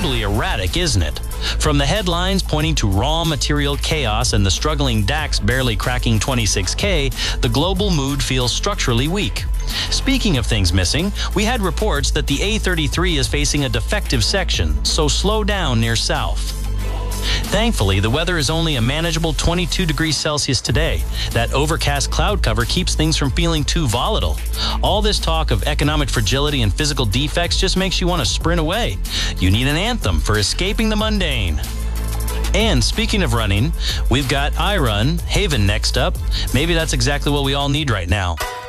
totally erratic, isn't it? From the headlines pointing to raw material chaos and the struggling DAX barely cracking 26K, the global mood feels structurally weak. Speaking of things missing, we had reports that the A33 is facing a defective section, so slow down near south. Thankfully, the weather is only a manageable 22 degrees Celsius today. That overcast cloud cover keeps things from feeling too volatile. All this talk of economic fragility and physical defects just makes you want to sprint away. You need an anthem for escaping the mundane. And speaking of running, we've got iRun, Haven next up. Maybe that's exactly what we all need right now.